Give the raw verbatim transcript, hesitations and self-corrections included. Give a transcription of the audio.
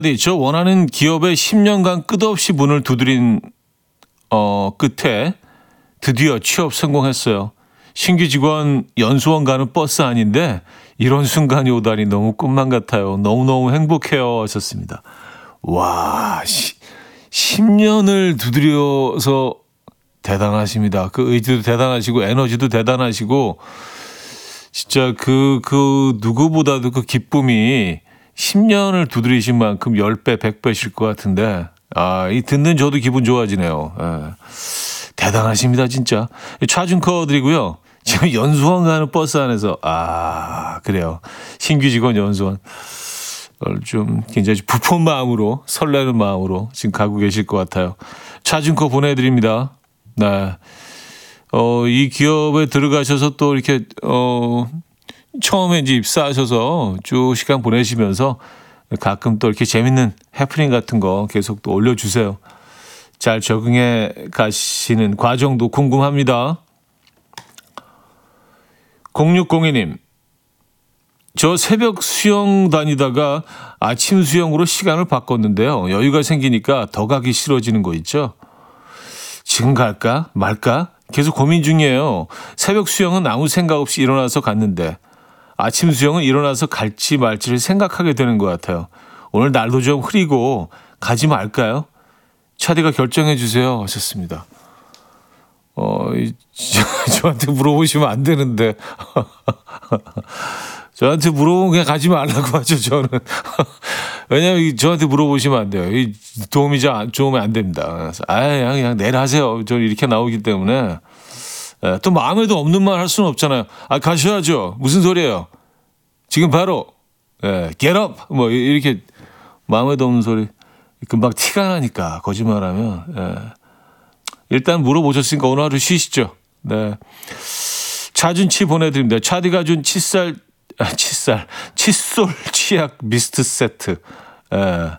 네, 저 원하는 기업에 십 년간 끝없이 문을 두드린 어, 끝에 드디어 취업 성공했어요. 신규 직원 연수원 가는 버스 아닌데 이런 순간이 오다니 너무 꿈만 같아요. 너무너무 행복해요 하셨습니다. 와, 시, 십 년을 두드려서 대단하십니다. 그 의지도 대단하시고 에너지도 대단하시고 진짜 그, 그 누구보다도 그 기쁨이 십 년을 두드리신 만큼 십 배, 백 배실 것 같은데 아, 이 듣는 저도 기분 좋아지네요. 예. 대단하십니다, 진짜. 차준커 드리고요. 지금 연수원 가는 버스 안에서 아, 그래요. 신규 직원 연수원. 좀 굉장히 부푼 마음으로 설레는 마음으로 지금 가고 계실 것 같아요. 차준커 보내드립니다. 네. 어, 이 기업에 들어가셔서 또 이렇게, 어, 처음에 이제 입사하셔서 쭉 시간 보내시면서 가끔 또 이렇게 재밌는 해프닝 같은 거 계속 또 올려주세요. 잘 적응해 가시는 과정도 궁금합니다. 공육공이 님, 저 새벽 수영 다니다가 아침 수영으로 시간을 바꿨는데요. 여유가 생기니까 더 가기 싫어지는 거 있죠? 지금 갈까 말까 계속 고민 중이에요. 새벽 수영은 아무 생각 없이 일어나서 갔는데 아침 수영은 일어나서 갈지 말지를 생각하게 되는 것 같아요. 오늘 날도 좀 흐리고 가지 말까요? 차디가 결정해 주세요 하셨습니다. 어, 이, 저, 저한테 물어보시면 안 되는데 저한테 물어보면 그냥 가지 말라고 하죠. 저는 왜냐하면 저한테 물어보시면 안 돼요. 이 도움이 잘 안, 좋으면 안 됩니다. 그래서 아 그냥, 그냥 내일 하세요. 저는 이렇게 나오기 때문에 예, 또 마음에도 없는 말 할 수는 없잖아요. 아 가셔야죠. 무슨 소리예요? 지금 바로 예, get up 뭐 이렇게 마음에도 없는 소리 금방 티가 나니까 거짓말하면 예. 일단 물어보셨으니까 오늘 하루 쉬시죠. 네. 차준치 보내드립니다. 차디가 준 칫살 아, 칫살 칫솔 치약 미스트 세트 예.